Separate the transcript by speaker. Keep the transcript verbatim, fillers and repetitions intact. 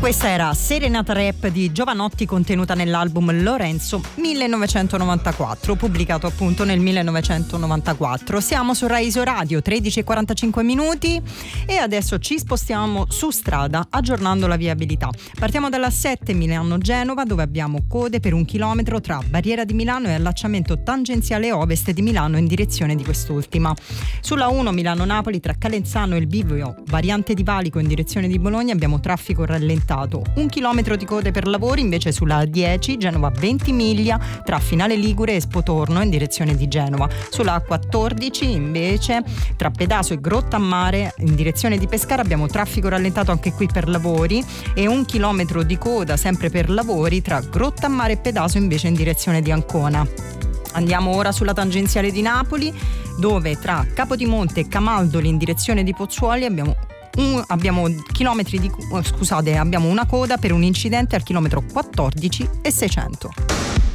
Speaker 1: Questa era Serenata Rap di Giovanotti, contenuta nell'album Lorenzo millenovecentonovantaquattro, pubblicato appunto nel millenovecentonovantaquattro. Siamo su Rai Radio, tredici e quarantacinque minuti, e adesso ci spostiamo su strada aggiornando la viabilità. Partiamo dalla sette Milano-Genova, dove abbiamo code per un chilometro tra Barriera di Milano e allacciamento tangenziale ovest di Milano in direzione di quest'ultima. Sulla uno Milano-Napoli, tra Calenzano e il bivio variante di Valico in direzione di Bologna, abbiamo traffico rallentato. Un chilometro di code per lavori invece sulla A dieci Genova-Ventimiglia tra Finale Ligure e Spotorno in direzione di Genova. Sulla A quattordici invece tra Pedaso e Grottammare in direzione di Pescara abbiamo traffico rallentato anche qui per lavori, e un chilometro di coda sempre per lavori tra Grottammare e Pedaso invece in direzione di Ancona. Andiamo ora sulla tangenziale di Napoli, dove tra Capodimonte e Camaldoli in direzione di Pozzuoli abbiamo Un, abbiamo chilometri di scusate abbiamo una coda per un incidente al chilometro quattordici e seicento.